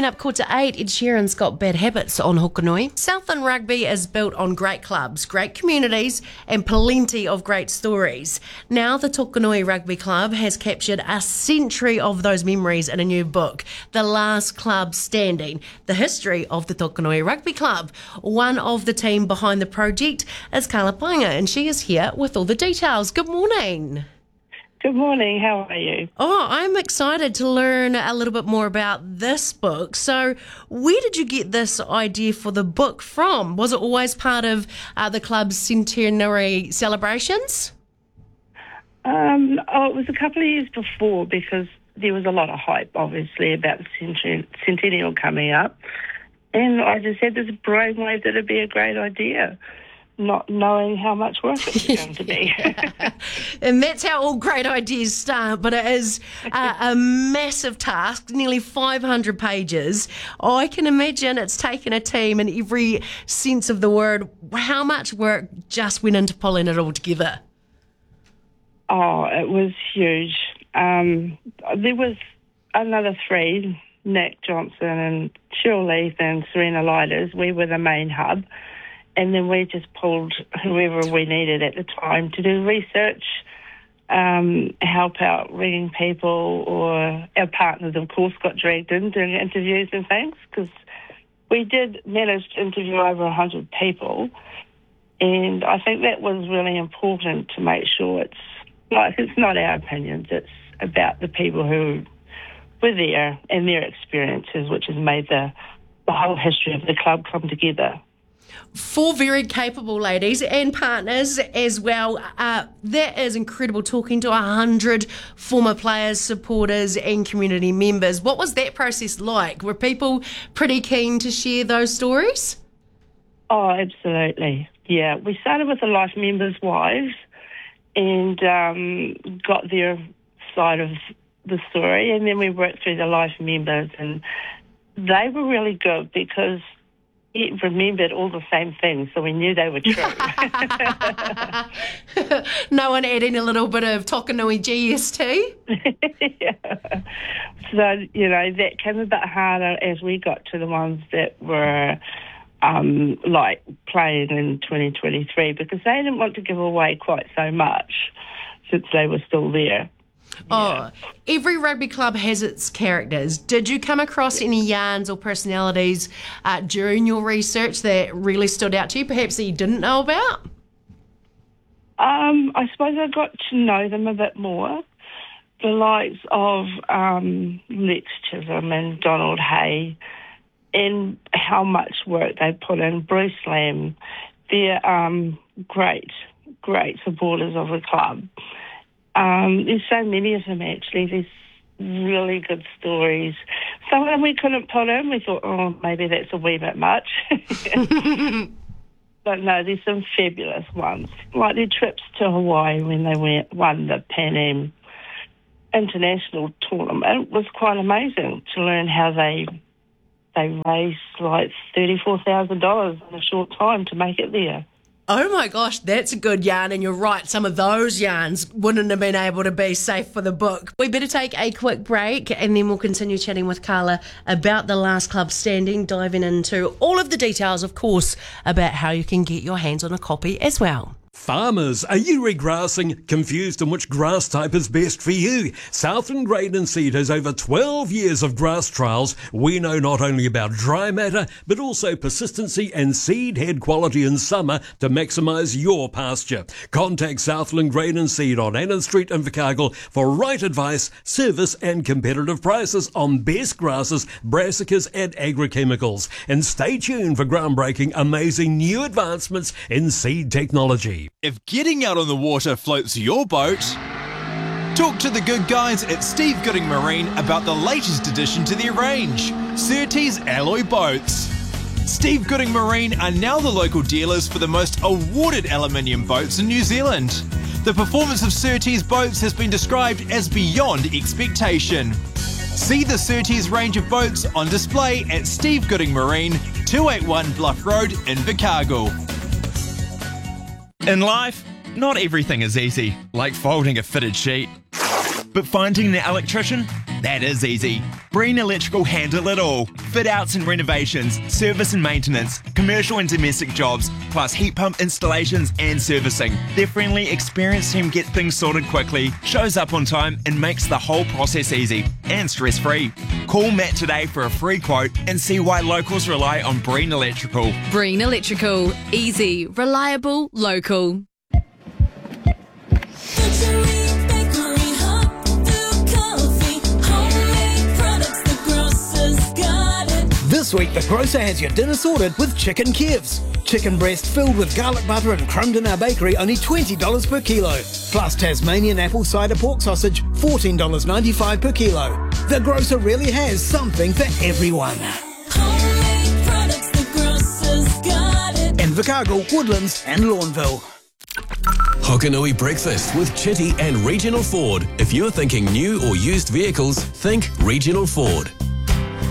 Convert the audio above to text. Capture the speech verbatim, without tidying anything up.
up quarter to eight, Ed Sheeran's got Bad Habits on Hokanui. Southland Rugby is built on great clubs, great communities and plenty of great stories. Now the Tokanui Rugby Club has captured a century of those memories in a new book, The Last Club Standing, the history of the Tokanui Rugby Club. One of the team behind the project is Carla Painga, and she is here with all the details. Good morning. Good morning, how are you? Oh, I'm excited to learn a little bit more about this book. So where did you get this idea for the book from? Was it always part of uh, the club's centenary celebrations? Um, oh, it was a couple of years before because there was a lot of hype, obviously, about the centennial coming up. And I just had this brainwave that it'd be a great idea, not knowing how much work it was going to be. And that's how all great ideas start, but it is uh, a massive task, nearly five hundred pages. I can imagine it's taken a team in every sense of the word. How much work just went into pulling it all together? Oh, it was huge. Um, there was another three, Nick Johnson and Cheryl Leith and Serena Liders. We were the main hub. And then we just pulled whoever we needed at the time to do research, um, help out ringing people, or our partners, of course, got dragged in doing interviews and things, because we did manage to interview over one hundred people. And I think that was really important to make sure it's not, it's not our opinions, it's about the people who were there and their experiences, which has made the, the whole history of the club come together. Four very capable ladies and partners as well. Uh, that is incredible, talking to one hundred former players, supporters and community members. What was that process like? Were people pretty keen to share those stories? Oh, absolutely. Yeah, we started with the Life members' wives and um, got their side of the story, and then we worked through the Life members, and they were really good because it remembered all the same things, so we knew they were true. No one adding a little bit of Tokanui G S T? Yeah. So, you know, that came a bit harder as we got to the ones that were, um, like, playing in twenty twenty-three, because they didn't want to give away quite so much since they were still there. Oh, every rugby club has its characters. Did you come across any yarns or personalities uh, during your research that really stood out to you, perhaps that you didn't know about? Um, I suppose I got to know them a bit more. The likes of um, Lex Chisholm and Donald Hay, and how much work they put in. Bruce Lamb, they're um, great, great supporters of the club. Um, there's so many of them, actually. There's really good stories. Some of them we couldn't put in. We thought, oh, maybe that's a wee bit much. But no, there's some fabulous ones. Like their trips to Hawaii when they went, won the Pan Am International Tournament. It was quite amazing to learn how they they raised like thirty-four thousand dollars in a short time to make it there. Oh my gosh, that's a good yarn, and you're right, some of those yarns wouldn't have been able to be safe for the book. We better take a quick break and then we'll continue chatting with Carla about The Last Club Standing, diving into all of the details, of course, about how you can get your hands on a copy as well. Farmers, are you regrassing? Confused on which grass type is best for you? Southland Grain and Seed has over twelve years of grass trials. We know not only about dry matter, but also persistency and seed head quality in summer to maximise your pasture. Contact Southland Grain and Seed on Annan Street in Invercargill for right advice, service and competitive prices on best grasses, brassicas and agrochemicals. And stay tuned for groundbreaking, amazing new advancements in seed technology. If getting out on the water floats your boat, talk to the good guys at Steve Gooding Marine about the latest addition to their range, Surtees Alloy Boats. Steve Gooding Marine are now the local dealers for the most awarded aluminium boats in New Zealand. The performance of Surtees boats has been described as beyond expectation. See the Surtees range of boats on display at Steve Gooding Marine, two eighty-one Bluff Road, Invercargill. In life, not everything is easy, like folding a fitted sheet. But finding the electrician That is easy. Breen Electrical handle it all. Fit outs and renovations, service and maintenance, commercial and domestic jobs, plus heat pump installations and servicing. Their friendly, experienced team get things sorted quickly, shows up on time and makes the whole process easy and stress-free. Call Matt today for a free quote and see why locals rely on Breen Electrical. Breen Electrical. Easy, reliable, local. This week, the grocer has your dinner sorted with Chicken Kevs. Chicken breast filled with garlic butter and crumbed in our bakery, only twenty dollars per kilo. Plus Tasmanian apple cider pork sausage, fourteen dollars ninety-five per kilo. The grocer really has something for everyone. Invercargill, Woodlands and Lawnville. Hokanui Breakfast with Chitty and Regional Ford. If you're thinking new or used vehicles, think Regional Ford.